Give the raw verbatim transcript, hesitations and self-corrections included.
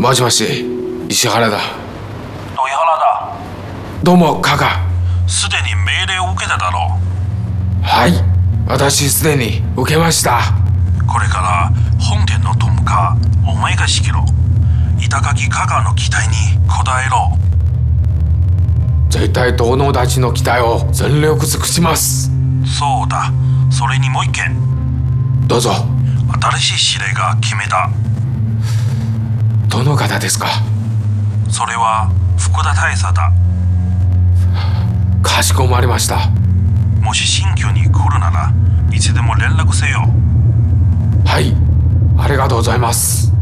もしもし、石原だ。 土井原だ。 どうも、カカ。 すでに命令を受けただろう。はい、私すでに受けました。 これから本店のトムカお前が仕切ろ。板垣カカの期待に応えろ。 絶対友達の期待を全力尽くします。 そうだ。それにもう一件。 どうぞ。 新しい指令が決めた。 どの方ですか？ それは福田大佐だ。 かしこまりました。 もし新居に来るならいつでも連絡せよ。 はい、ありがとうございます。